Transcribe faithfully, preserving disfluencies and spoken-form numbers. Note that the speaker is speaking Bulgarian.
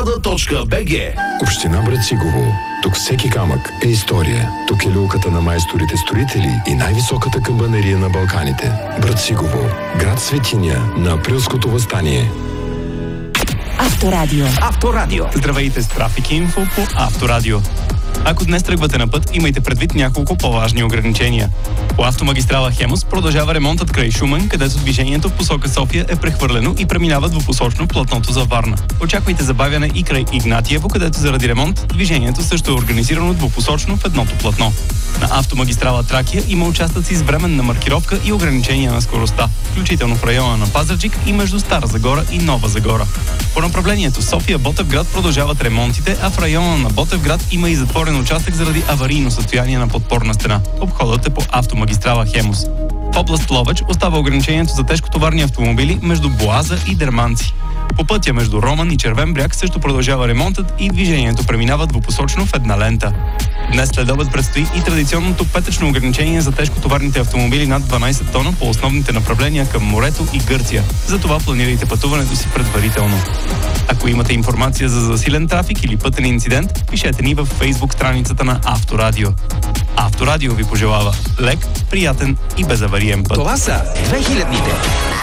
Автострада точка би джи. Община Брацигово. Тук всеки камък е история. Тук е люлката на майсторите-строители и най-високата камбанерия на Балканите. Брацигово. Град светиня на априлското въстание. Авторадио. Авторадио. Здравейте с трафик и инфо по Авторадио. Ако днес тръгвате на път, имайте предвид няколко по-важни ограничения. По автомагистрала Хемус продължава ремонтът край Шумен, където движението в посока София е прехвърлено и преминава двупосочно платното за Варна. Очаквайте забавяне и край Игнатиево, където заради ремонт движението също е организирано двупосочно в едното платно. На автомагистрала Тракия има участъци с временна маркировка и ограничения на скоростта, включително в района на Пазарджик и между Стара Загора и Нова Загора. По направлението София-Ботевград продължават ремонтите, а в района на Ботевград има и затворен участък заради аварийно състояние на подпорна стена. Обходът е по автомагистрала Хемус. В област Ловеч остава ограничението за тежкотоварни автомобили между Боаза и Дерманци. По пътя между Роман и Червен бряг също продължава ремонтът и движението преминава двупосочно в една лента. Днес следобед предстои и традиционното петъчно ограничение за тежкотоварните автомобили над дванайсет тона по основните направления към морето и Гърция. Затова планирайте пътуването си предварително. Ако имате информация за засилен трафик или пътен инцидент, пишете ни във Facebook страницата на Авторадио. Авторадио ви пожелава лек, приятен и безавариен път. Това са две хилядните.